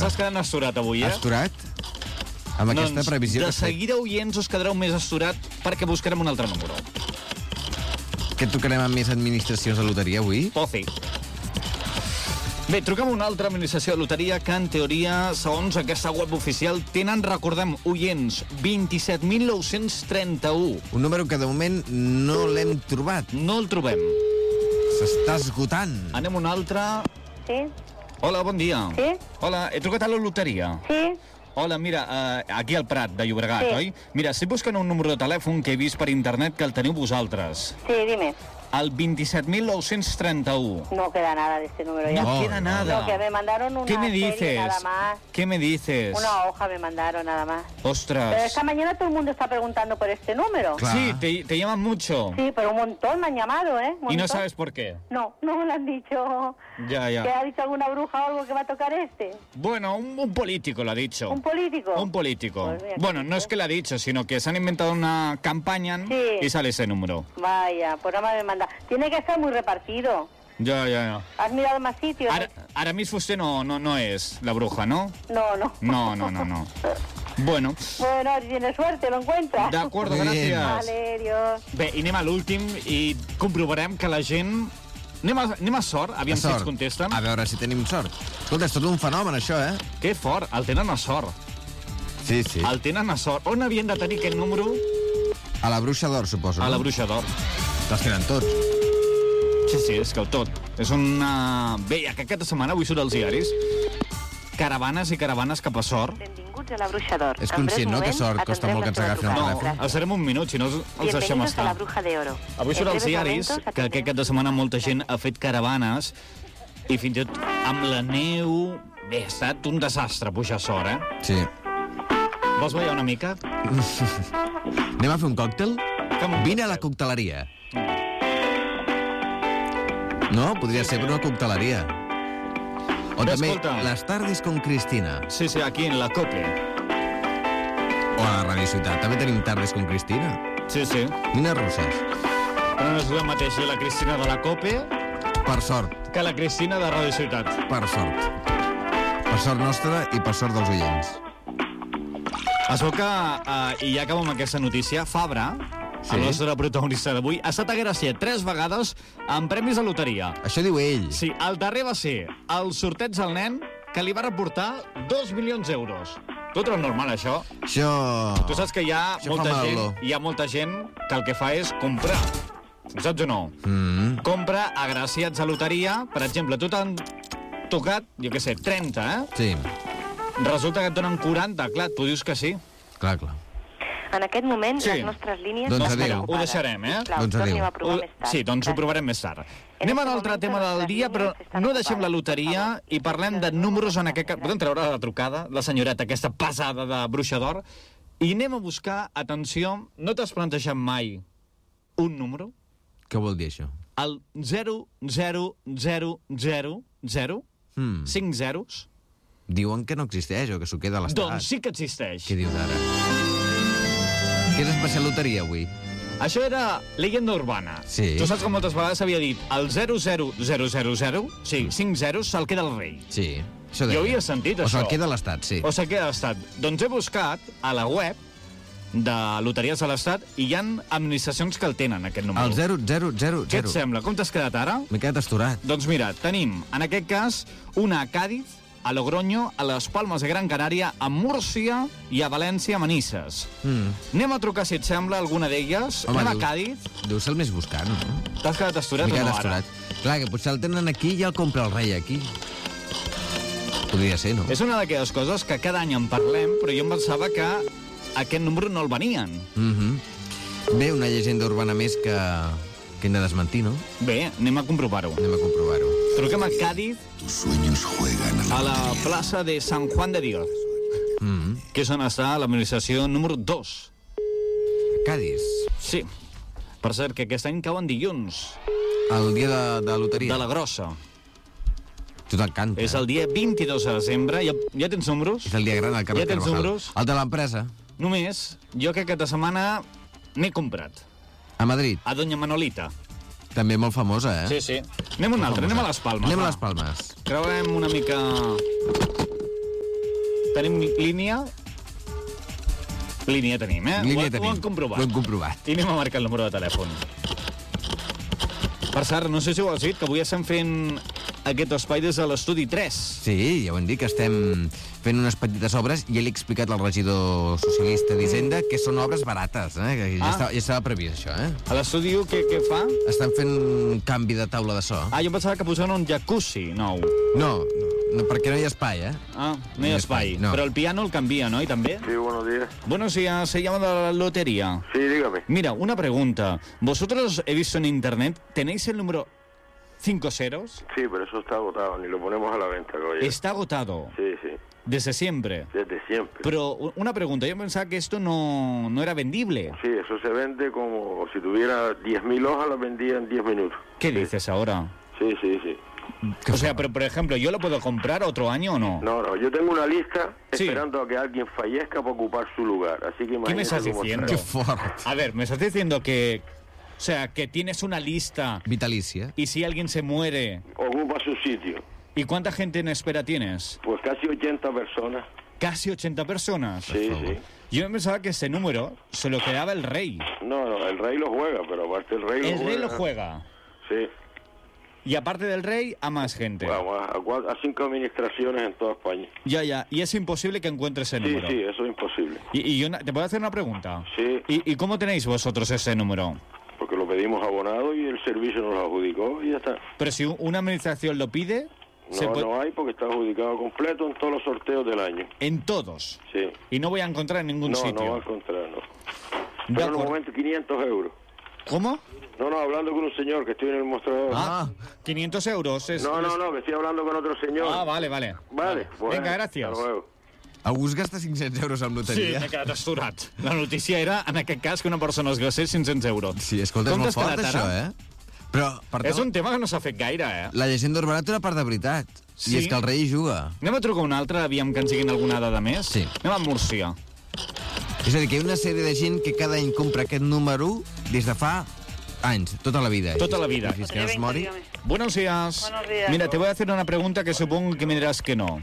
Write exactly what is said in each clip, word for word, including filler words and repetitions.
T'estàs quedant asturat avui, eh? Asturat? Amb aquesta doncs, previsió... de seguida, oients, us quedareu més asturat perquè buscarem un altre número. Que tocarem amb més administracions de loteria avui? Pozi. Bé, truquem a una altra administració de loteria que, en teoria, segons aquesta web oficial, tenen, recordem, oients, vint-i-set mil nou-cents trenta-u. Un número que, de moment, no l'hem trobat. No el trobem. S'està esgotant. Anem a un altre. Sí? Hola, bon dia. Sí? Hola, he trucat a la loteria. Sí? Hola, mira, uh, aquí al Prat de Llobregat, Sí. oi? Mira, estic buscant un número de telèfon que he vist per internet que el teniu vosaltres. Sí, dime. El vint-i-set mil nou-cents trenta-u. No queda nada de este número ya. No No, queda no. nada. No, que me mandaron una ¿Qué me serie dices? nada más. ¿Qué me dices? Una hoja me mandaron nada más. Ostras. Pero esta mañana todo el mundo está preguntando por este número. Claro. Sí, te, te llaman mucho. Sí, pero un montón me han llamado, ¿eh? Un Y no montón. sabes por qué. No, no me lo han dicho. Ya, ¿Que ya. ha dicho alguna bruja o algo que va a tocar este? Bueno, un, un político lo ha dicho. ¿Un político? Un político. Pues mira, Bueno, no es que lo ha dicho, sino que se han inventado una campaña Sí. y sale ese número. Vaya, pues nada más me manda. Tiene que estar muy repartido. Ya, ya, ya. ¿Has mirado más sitios? Ara, Aramis Fuster no, no, no es la bruja, ¿no? No, no. No, no, no, no. Bueno, Bueno, si tienes suerte, lo encuentras. d'acord, Muy bien. gràcies. Vale, Dios. Bé, i anem a l'últim i comprovarem que la gent... Anem a, anem a sort, aviam si ens contesten. A veure si tenim sort. Escolta, és tot un fenomen, això, eh? Que fort, el tenen a sort. Sí, sí. El tenen a sort. On havien de tenir aquest número? A la Bruixa d'Or, suposo. A la no? Bruixa d'Or. Te'ls tenen tots. Sí, sí, és que el tot. És una... Bé, ja que aquesta setmana avui surt als diaris caravanes i caravanes cap a Sort. Benvinguts a la Bruixa d'Or. És conscient, no?, que Sort costa molt que ens agafin el No, telèfon. els serem un minut, si no els deixem Bienvenidos a la estar. Bruja de Oro. Avui surt En als breves diaris momentos que aquest cap de atenderemos setmana sus molta gent preguntas. ha fet caravanes i fins i tot amb la neu... Bé, ha estat un desastre pujar a Sort, eh? Sí. Vols ballar una mica? Anem a fer un còctel? Fem un Vine a la còctel. cocteleria. No? Podria ser per una cocteleria. O Bé, també escolta. les tardes con Cristina. Sí, sí, aquí en la COPE. O a la Radio Ciutat. També tenim tardes con Cristina. Sí, sí. Nines russes. Però no és el mateix la Cristina de la COPE Per sort. que la Cristina de Radio Ciutat. Per sort. Per sort nostra i per sort dels oients. Es veu que, uh, i ja acabo amb aquesta notícia, Fabra, Sí. el nostre protagonista d'avui, ha estat agraciat tres vegades amb premis de loteria. Això diu ell. Sí, el darrer va ser el sorteig al nen que li va reportar dos milions d'euros. Tu ho trobes normal, això? Això... Tu saps que hi ha, Això molta fa mal gent, olor. hi ha molta gent que el que fa és comprar. Ho saps o no? Mm. Compra agraciats a loteria. Per exemple, tu t'han tocat, jo què sé, trenta, eh? Sí, Resulta que et donen quaranta. Clar, tu dius que sí. clar, clar. En aquest moment, Sí. les nostres línies... Doncs estan adéu. ocupades. Ho deixarem, eh? Sisplau, Doncs adéu. torni-ho a provar Ho- més tard. Sí, doncs ho Gràcies. provarem més tard. En Anem a este un altre momento tema del nuestras dia, però líneas están no deixem la ocupadas. loteria Por favor, i parlem de números en aquest cas. Podem treure la trucada, la senyoreta, aquesta pesada de Bruixa d'Or, i anem a buscar, atenció, no t'has plantejat mai un número? Què vol dir, això? El zero zero zero zero zero? Mm. Cinc zeros? Diuen que no existeix o que s'ho queda a l'estat. Doncs sí que existeix. Què dius ara? Què és especial loteria avui? Això era leyenda urbana. Sí. Tu saps que moltes vegades s'havia dit el zero zero zero zero zero, sí, cinc zeros, se'l queda el rei. Sí, això Jo deia. havia sentit o això. se'l queda a l'estat, sí. O se'l queda a l'estat. Doncs he buscat a la web de Loteries de l'Estat i hi ha administracions que el tenen, aquest número. El zero zero zero Què et zero. sembla? Com t'has quedat ara? M'he quedat asturat. Doncs mira, tenim, en aquest cas, una a Càdiz, a Logroño, a les Palmes de Gran Canària, a Múrcia i a València, a Manises. Mm. Anem a trucar, si et sembla, alguna d'elles. Home, Anem a diu- Càdiz. Deu ser el més buscat, no? T'has quedat asturat M'he o no, quedat ara? asturat. Clar, que potser el tenen aquí i el compra el rei aquí. Podria ser, no? És una d'aquelles coses que cada any en parlem, però jo em pensava que aquest número no el venien. Mm -hmm. Bé, una llegenda urbana més que, que hem de desmentir, no? Bé, anem a comprovar-ho. Anem a comprovar-ho. Truquem a Càdiz, Tus sueños juegan a la a la lotería. plaça de San Juan de Dios, Mm -hmm. que és on està l'administració número dos. Cádiz, Sí. Per cert, que aquest any cau en dilluns, el dia de, de loteria. de la grossa. Tu t'encanta. És el dia vint-i-dos de desembre. Ja, ja tens números? És el dia gran al carrer Ja tens Carvajal. números? El de l'empresa, Només, jo que aquesta setmana n'he comprat. a Madrid. A Doña Manolita. També molt famosa, eh? Sí, sí. Anem a un altre, anem a les Palmes. Anem a va. les Palmes. Creurem una mica... Tenim línia? Línia tenim, eh? Línia ho, tenim. Ho han comprovat. Ho hem comprovat. I anem a marcar el número de telèfon. Per cert, no sé si ho has dit, que avui estem fent aquest espai des de l'estudi tres. Sí, ja ho hem dit, que estem fent unes petites obres i ja li he explicat al regidor socialista d'Hisenda que són obres barates, eh? Que ja, Ah. estava, ja estava previst, això, eh? A l'estudi què, què fa? Estan fent un canvi de taula de so. Ah, jo pensava que posaven un jacuzzi nou. No, no, perquè no hi ha espai, eh? Ah, no hi ha espai. No. Pero el piano el cambia, ¿no? ¿Y también? Sí, buenos días. Buenos días, se llama de la lotería. Sí, dígame. Mira, una pregunta. Vosotros, he visto en internet, ¿tenéis el número cinco ceros? Sí, pero eso está agotado, ni lo ponemos a la venta, caballero. Está agotado. Sí, sí, Desde siempre. desde siempre. Pero u- una pregunta, yo pensaba que esto no, no era vendible. Sí, eso se vende como si tuviera diez mil hojas, las vendía en diez minutos. ¿Qué Sí. dices ahora? Sí, sí, sí. O sea, pero por ejemplo, ¿yo lo puedo comprar otro año o no? No, no, yo tengo una lista Sí. esperando a que alguien fallezca para ocupar su lugar, así que imagínate me estás cómo diciendo? Que estará. fort. A ver, me estás diciendo que... O sea, que tienes una lista Vitalícia. y si alguien se muere... Ocupa su sitio. ¿Y cuánta gente en espera tienes? Pues casi ochenta personas. Casi ochenta personas. Sí, sí. Yo pensaba que ese número se lo quedaba el rey. No, no, el rey lo juega, pero aparte el rey lo El juega. rey lo juega. Sí. Y aparte del rey, a más gente. Vamos, a, cuatro- a cinco administraciones en toda España. Ya, ya. Y es imposible que encuentres ese Sí, número. sí, eso es imposible. Y, y yo na- te puedo hacer una pregunta. Sí. ¿Y, ¿Y cómo tenéis vosotros ese número? Porque lo pedimos abonado y el servicio nos lo adjudicó y ya está. Pero si u- una administración lo pide, se No, puede- no hay porque está adjudicado completo en todos los sorteos del año. en todos. Sí. Y no voy a encontrar en ningún No, sitio. no va a encontrar, no. De Pero en un acuerdo. momento quinientos euros. ¿Cómo? No, no, hablando con un señor que estoy en el mostrador. Ah, quinientos euros. Es, no, no, es- no, que estoy hablando con otro señor. Ah, vale, vale. Vale, bueno, Venga, gracias. hasta luego. Algú es gasta cinc-cents euros amb Sí, loteria? m'he quedat astorat. La notícia era, en aquest cas, que una persona es gastés cinc-cents euros. Sí, escolta, és Com molt t'has fort, quedat això, ara? eh? Però, per És tant, un tema que no s'ha fet gaire, eh? la llegenda urbana té una part de veritat. Sí? I és que el rei hi juga. Anem a trucar un altre, aviam que ens diguin alguna dada més? Sí. Anem a Múrcia. És a dir, que hi ha una sèrie de gent que cada any compra aquest número des de fa anys, tota la vida. Tota la vida. I fins que no es mori. Buenos Buenos días. días. Mira, te voy a hacer una pregunta que supongo que me dirás que no.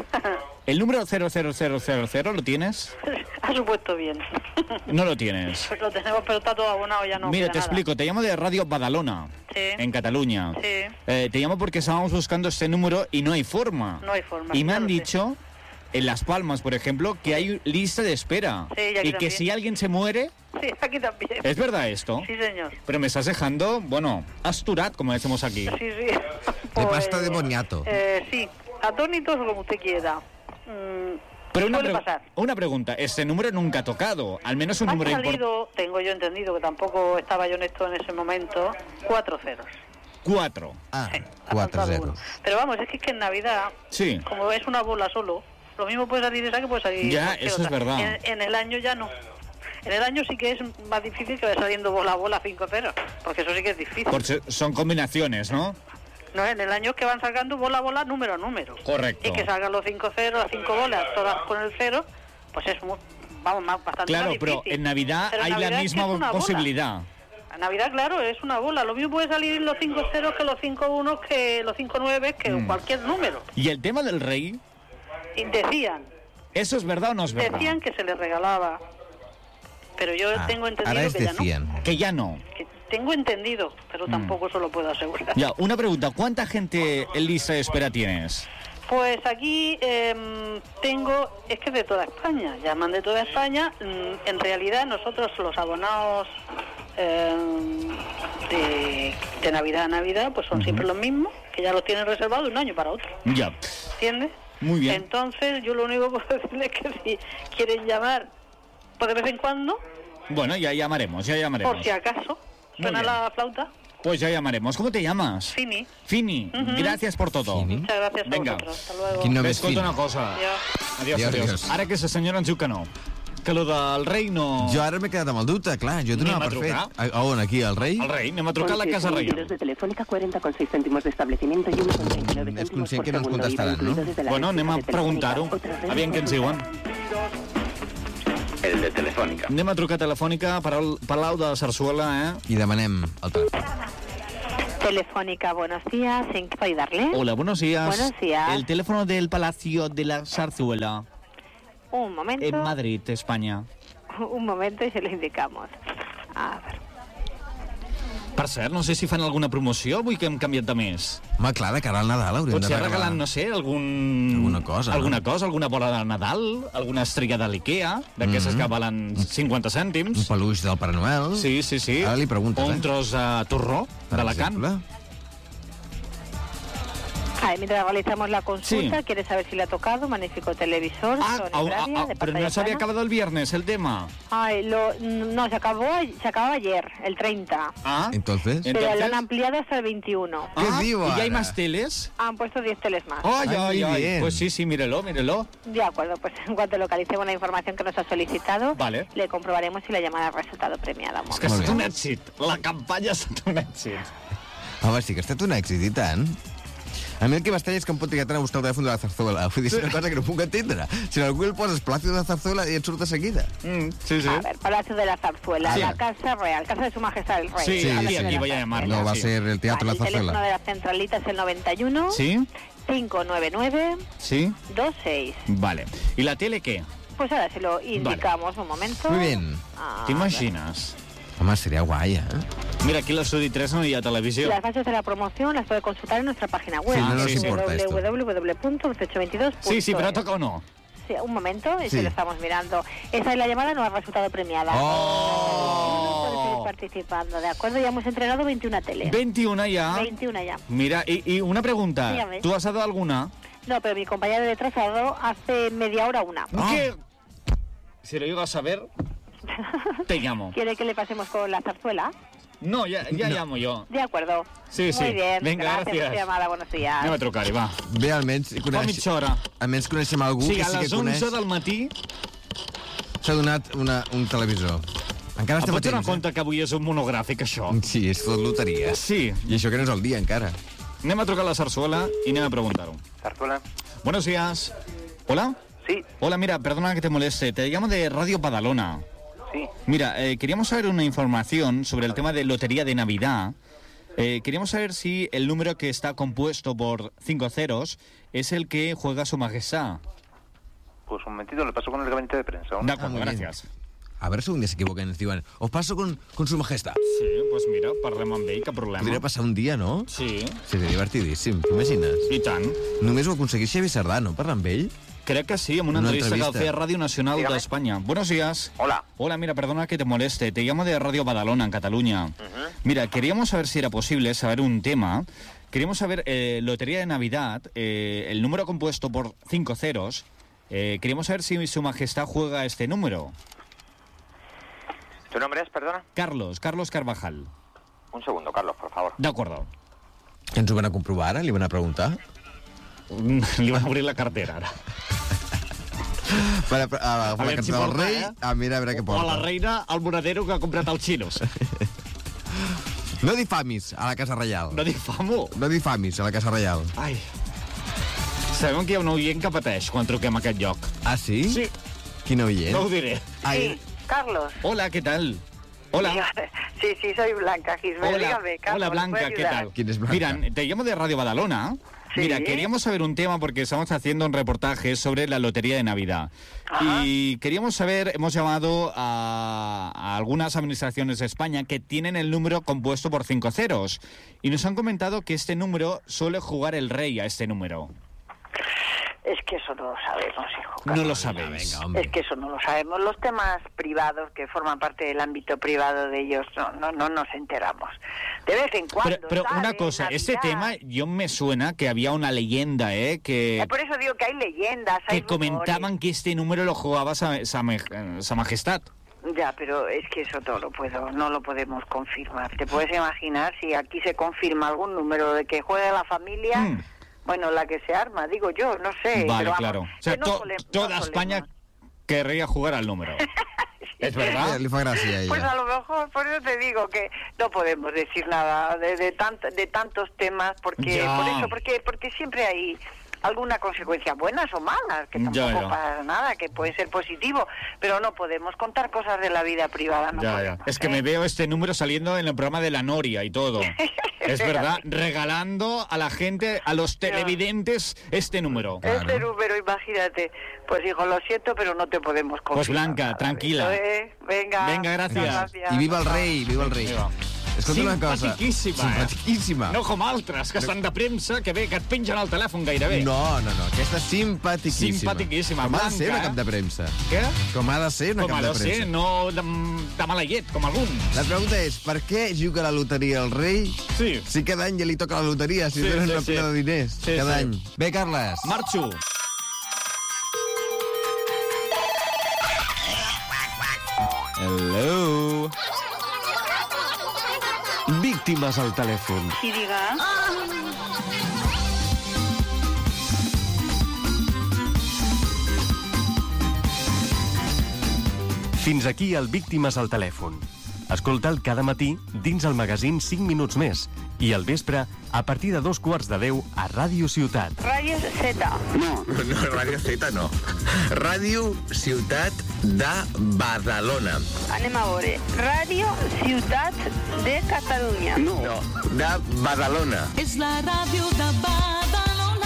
¿El número cero cero cero cero cero lo tienes? Ha supuesto bien. No lo tienes. Pues lo tenemos, pero está todo abonado, ya no Mira, queda te nada. explico. Te llamo de Radio Badalona, Sí. en Cataluña. Sí. Eh, te llamo porque estábamos buscando este número y no hay forma. No hay forma, Y me ya han lo sé. dicho, en Las Palmas, por ejemplo, que hay lista de espera. Sí, y aquí y que también. si alguien se muere, Sí, aquí también. ¿es verdad esto? Sí, señor. Pero me estás dejando, bueno, asturat, como decimos aquí. Sí, sí. De pasta de boniato. Eh, sí, atónitos o como usted quiera. Mm, Pero una, suele pre- pasar. una pregunta, este número nunca ha tocado, al menos un Han número importante. salido, tengo yo entendido que tampoco estaba yo en esto en ese momento, cuatro ceros. Cuatro. Ah, Sí, ha quatre faltado zeros. uno. Pero vamos, es que, es que en Navidad, Sí. como es una bola solo, lo mismo puede salir esa que puede salir Ya, cualquier eso es otra. verdad. En, en el año ya no. En el año sí que es más difícil que vaya saliendo bola a bola cinco ceros, porque eso sí que es difícil. Porque son combinaciones, ¿no? No, en el año es que van sacando bola a bola, número a número. Correcto. Y que salgan los cinco ceros, las cinco bolas, todas con el cero, pues es muy, vamos, más, bastante Claro, más pero difícil. en Navidad Pero en hay Navidad la es que misma es una bola. posibilidad. En Navidad, claro, es una bola. Lo mismo puede salir los cinco ceros que los cinco unos, que los cinco nueve, que Mm. cualquier número. Y el tema del rey, Y decían, ¿eso es verdad o no es verdad? decían que se les regalaba. Pero yo Ah, tengo entendido ara es que ya no. decían. Que ya no. Que tengo entendido, pero Mm. tampoco eso lo puedo asegurar. Ya, una pregunta, ¿cuánta gente en lista de espera tienes? Pues aquí em, tengo, es que de toda España, llaman de toda España. Mm, En realidad nosotros los abonados em, de, de Navidad a Navidad, pues son siempre los mismos, que ya los tienen reservados de un año para otro, Ya. ¿entiendes? Muy bien. Entonces yo lo único que puedo decirles es que si quieren llamar, pues de vez en cuando, Bueno, ya llamaremos, ya llamaremos. por si acaso, suena bien. la flauta, Pues ya llamaremos. ¿Cómo te llamas? Fini. Fini, gracias por todo. Fini. Muchas gracias a Venga. vosotros. Hasta luego. Quin nom és Escolta Fini? una cosa. Adiós. Adiós, Adiós, adiós. adiós. Ara aquesta senyora ens diu que no. Que lo del rei no... Jo ara m'he quedat amb el dubte, clar, jo Anem donava a per trucar? fet. A, a on, aquí, al rei? El rei, anem a trucar a la casa reial. de Telefónica cuarenta con seis céntimos de establecimiento y uno con treinta y nueve Mm, és céntimos conscient por que no ens segundo, contestaran, IVA no? incluido desde la Bueno, anem a empresa de Telefónica. preguntar-ho. Otra red Aviam què ens diuen. El de Telefónica. Anem a trucar telefònica per al Palau de Sarsuela, eh? I demanem el telèfon. Telefónica, buenos días. ¿En qué puedo ayudarle? Hola, buenos días. Buenos días. El teléfono del Palacio de la Zarzuela. Un momento. En Madrid, Espanya. Un momento y se lo indicamos. A ver. Per cert, no sé si fan alguna promoció avui que hem canviat de mes. Home, clar, de cara al Nadal hauríem de Potser regalar... regalant, no sé, algun... Alguna cosa, Alguna no? cosa, alguna bola de Nadal, alguna estrella de l'Ikea, d'aquestes Mhm. que valen cinquanta Un cèntims. peluix del Pare Noel. Sí, sí, sí. Ara li preguntes, O un eh? tros de torró per d'Alacant. exemple. A ver, mientras realizamos la consulta, Sí. ¿quieres saber si le ha tocado? Magnífico televisor, Ah, Sony ah, Bravia, ah, de pero pantalla no se había plana. acabado el viernes el tema. Ay, lo, no, se acabó, se acababa ayer, el treinta. Ah, Entonces... Pero lo han entonces... ampliado hasta el veintiuno. ¿Qué Ah, digo ¿y ya hay ahora? más teles? Han puesto diez teles más. Ay, Ay, ay, muy ay. bien. Pues sí, sí, mírelo, mírelo. De acuerdo, pues en cuanto localicemos la información que nos ha solicitado, Vale. le comprobaremos si la llamada ha resultado premiada. És que ha Molt estat bé. un èxit. La campanya ha estat un èxit. Home, sí que ha estat un èxit, i tant. A mi el que m'estranya és que em pot trigar tant a buscar el telèfon de la Zarzuela. Vull dir, és una cosa que no puc entendre. Si en algú el poses Palacio de la Zarzuela i et surt de seguida. Mm, sí, sí. A ver, Palacio de la Zarzuela, Sí. la Casa Real, Casa de Su Majestad el Rey. Sí, Sí, aquí, sí. aquí voy a llamarlo. No, va a sí. ser el Teatro Vale, La el teléfono Zarzuela. de la centralita es el noventa y uno, Sí, cinco nueve nueve, sí. dos seis. Vale. ¿Y la tele qué? Pues ahora se lo indicamos un momento. Muy bien. A ¿T'imagines? Home, seria guai, eh? Mira, aquí a l'Estudi tres no hi ha televisió. Las bases de la promoción las puede consultar en nuestra página web. Sí, no nos importa esto. w w w punto dieciocho veintidós punto es. Sí, sí, pero toca o no. Sí, un momento, y Sí. se lo estamos mirando. Esa es la llamada, no ha resultado premiada. Oh. No puede seguir participando, ¿de acuerdo? Ya hemos entregado veintiuna teles. veintiuna ya. veintiuna ya. Mira, y, y una pregunta. Dígame. ¿Tú has dado alguna? No, pero mi compañero de detrás ha dado hace media hora una. Ah. ¿Qué? Si lo llego a saber, te llamo. ¿Quiere que le pasemos con la zarzuela? No, ya, ya llamo yo. De acuerdo. Sí, sí. Muy bien. Venga, gracias. gracias. por su llamada, buenos días. Anem a trucar-hi, va. Bé, almenys Fa coneix... mitja hora. Almenys coneixem algú Sí, que a sí que les coneix... onze del matí. S'ha donat una, un televisor. Encara Et estem a pots donar temps, eh? compte que avui és un monogràfic, això? Sí, és tot loteria. Sí. I això que no és el dia, encara. Anem a trucar a la Zarzuela y anem a preguntar-ho. Zarzuela. Buenos días. ¿Hola? Sí, Hola, mira, perdona que te moleste. Te llamo de Radio Badalona. sí. Mira, eh, queríamos saber una información sobre el tema de Lotería de Navidad. Eh, queríamos saber si el número que está compuesto por cinco ceros es el que juega Su Majestad. Pues un momentito, le paso con el gabinete de prensa. ¿no? De Ah, acuerdo, muy bien. gracias. A veure si un dia s'equivoquen i ens diuen os paso con, con su majestad. Sí, pues mira, parlem amb ell, cap problema. Podria passar un dia, no? Sí, Seria divertidíssim, t'imagines? i tant. Només ho aconseguís Xavi Sardà, no? Parlar amb ell? Crec que sí, en una, Una entrevista, entrevista. que hacía Radio Nacional Dígame. de España. Buenos días. Hola. Hola, mira, perdona que te moleste. Te llamo de Radio Badalona, en Cataluña. Mira, queríamos saber si era posible saber un tema. Queríamos saber, eh, Lotería de Navidad, eh, el número compuesto por cinco ceros. Eh, queríamos saber si Su Majestad juega este número. ¿Tu nombre es, perdona? Carlos, Carlos Carvajal. Un segundo, Carlos, por favor. De acuerdo. Que ens ho van a comprovar ara? Li van a preguntar? Li van a obrir la cartera, ara. Per, a, a, a, A la veure carta si del porta, rei, eh? a mirar a veure què O porta. la reina al monedero que ha comprat els xinos. No difamis a la Casa Reial. No difamo. No difamis a la Casa Reial. Ai. Sabem que hi ha un oient que pateix quan truquem a aquest lloc. Ah, sí? Sí, Quin oient? no ho diré. Ai, Sí, Carlos. Hola, ¿qué tal? Hola. Sí, sí, soy Blanca Gisbert. Hola, Dígame, Carlos, hola ¿me Blanca, puede ¿qué ayudar? tal? ¿Quién es Blanca? Mira, te llamo de Radio Badalona. Sí. Mira, queríamos saber un tema porque estamos haciendo un reportaje sobre la Lotería de Navidad. Ajá. Y queríamos saber, hemos llamado a, a algunas administraciones de España que tienen el número compuesto por cinco ceros. Y nos han comentado que este número suele jugar el rey a este número. Es que eso no lo sabemos, hijo. No Carlos. lo sabéis. venga, hombre. Es que eso no lo sabemos. Los temas privados que forman parte del ámbito privado de ellos no no no nos enteramos. De vez en cuando. Pero, pero sale una cosa, Navidad. este tema yo me suena que había una leyenda, ¿eh? Que, Eh, Por eso digo que hay leyendas, hay que comentaban rumores. que este número lo jugaba Sa, Sa, Sa Majestad. Ya, pero es que eso no lo puedo, no lo podemos confirmar. ¿Te puedes imaginar si aquí se confirma algún número de que juegue la familia? Mm. Bueno, la que se arma, digo yo, no sé. Vale, pero vamos, claro. O sea, que no to- sole- no toda solemos. España querría jugar al número. ¿Es verdad? Li fa gràcia a ella. Pues a lo mejor, por eso te digo que no podemos decir nada de, de, tant, de tantos temas, porque Ya. por eso, porque porque siempre hay alguna consecuencia buenas o malas, que tampoco Ya, ya. pasa nada, que puede ser positivo, pero no podemos contar cosas de la vida privada. No Ya, ya. podemos, Es que ¿eh? me veo este número saliendo en el programa de la Noria y todo. Es verdad, regalando a la gente, a los televidentes, este número. Este número, imagínate. Pues hijo, lo siento, pero no te podemos confirmar. Pues Blanca, nada. tranquila. Eso es. Venga. Venga, gracias. Muchas gracias. I viva el rei, viva el rei. Viva. Escolta una cosa. Simpatiquíssima, eh? Simpatiquíssima. No com altres, que estan de premsa, que bé, que et pengen el telèfon gairebé. No, no, no, aquesta és simpatiquíssima. Simpatiquíssima, Com ha de ser Blanca. una cap de premsa. Què? Com ha de ser una Com cap ha de de premsa. ser, no de, de mala llet, com alguns. La pregunta és, per què juga la loteria el rei Sí. si cada any ja li toca la loteria, si Sí, donen sí, una sí. pila de diners Sí, cada sí. any? Bé, Carles. Marxo. Hello. Víctimes al telèfon. Sí, diga. Fins aquí el Víctimes al telèfon. Escolta'l cada matí dins el magazín cinc minuts més i al vespre a partir de dos quarts de deu a Ràdio Ciutat. Ràdio Z. No, no, Ràdio Z no. Ràdio Ciutat de Badalona. Anem a veure. Ràdio Ciutat de Catalunya. No, no, de Badalona. És la ràdio de Badalona.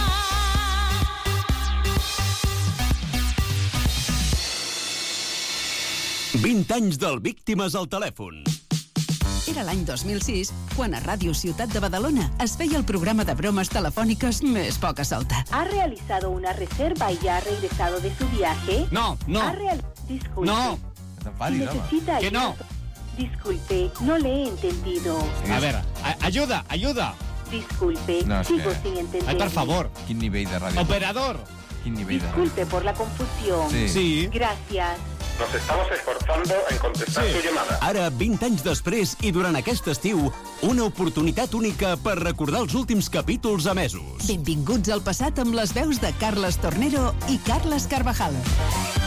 vint anys del Víctimes al telèfon. Era l'any dos mil sis, quan a Ràdio Ciutat de Badalona es feia el programa de bromes telefòniques més poca solta. ¿Ha realizado una reserva y ya ha regresado de su viaje? No, no. ¿Ha real... Disculpe. No. Si necesita Que no. ayuda- Disculpe, no le he entendido. A ver, a- ayuda, ayuda. Disculpe, No, és sigo que- sin entender. Ay, por favor. Quin nivell de ràdio? Operador. Quin nivell de ràdio? Disculpe por la confusión. Sí. Sí. Gracias. Nos estamos esforzando en contestar su llamada. Ara, vint anys després i durant aquest estiu, una oportunitat única per recordar els últims capítols emesos. Benvinguts al passat amb les veus de Carles Tornero i Carles Carvajal.